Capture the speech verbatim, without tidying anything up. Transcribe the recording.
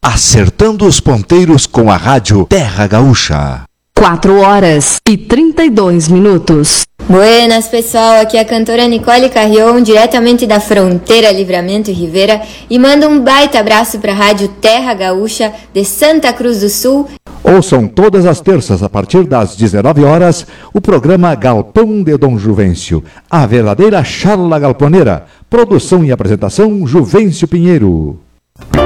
Acertando os ponteiros com a rádio Terra Gaúcha. quatro horas e trinta e dois minutos. Buenas, pessoal, aqui é a cantora Nicole Carrion, diretamente da fronteira Livramento e Rivera, e manda um baita abraço para a rádio Terra Gaúcha de Santa Cruz do Sul. Ouçam todas as terças, a partir das dezenove horas, o programa Galpão de Dom Juvencio, a verdadeira charla galponeira. Produção e apresentação, Juvencio Pinheiro.